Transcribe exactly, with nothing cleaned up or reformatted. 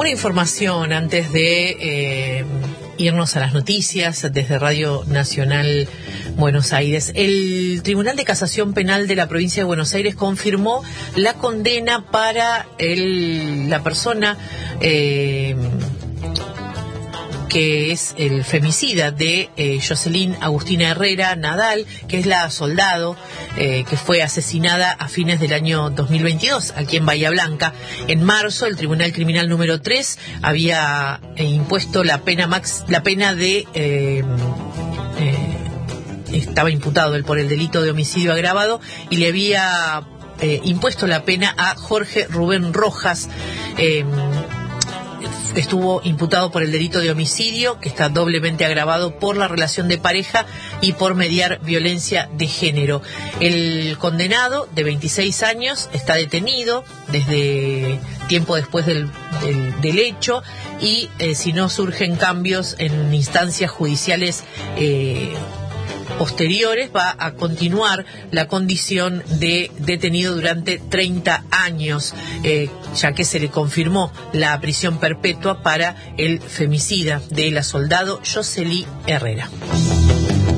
Alguna información antes de eh, irnos a las noticias desde Radio Nacional Buenos Aires. El Tribunal de Casación Penal de la provincia de Buenos Aires confirmó la condena para el, la persona eh, que es el femicida de eh, Jocelyn Agustina Herrera Nadal, que es la soldado eh, que fue asesinada a fines del año dos mil veintidós aquí en Bahía Blanca. En marzo, el Tribunal Criminal número tres había eh, impuesto la pena max, la pena de eh, eh, estaba imputado él por el delito de homicidio agravado y le había eh, impuesto la pena a Jorge Rubén Rojas. Eh, Estuvo imputado por el delito de homicidio, que está doblemente agravado por la relación de pareja y por mediar violencia de género. El condenado, de veintiséis años, está detenido desde tiempo después del, del, del hecho y eh, si no surgen cambios en instancias judiciales eh, posteriores, va a continuar la condición de detenido durante treinta años, eh, ya que se le confirmó la prisión perpetua para el femicida de la soldado Jocelyn Herrera.